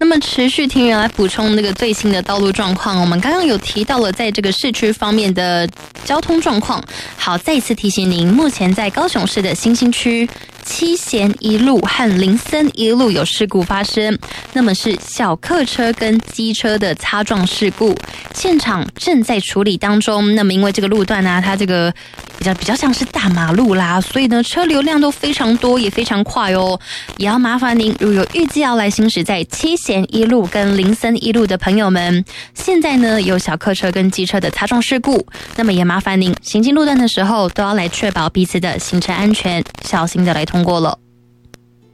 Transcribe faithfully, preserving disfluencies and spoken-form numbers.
那么持续听人来补充那个最新的道路状况，我们刚刚有提到了在这个市区方面的交通状况。好，再一次提醒您，目前在高雄市的新兴区七贤一路和林森一路有事故发生，那么是小客车跟机车的擦撞事故，现场正在处理当中。那么因为这个路段呢，它这个比较比较像是大马路啦，所以呢车流量都非常多，也非常快哦。也要麻烦您，如有预计要来行驶在七贤一路跟林森一路的朋友们，现在呢有小客车跟机车的擦撞事故，那么也麻烦您行经路段的时候都要来确保彼此的行车安全，小心的来通过了。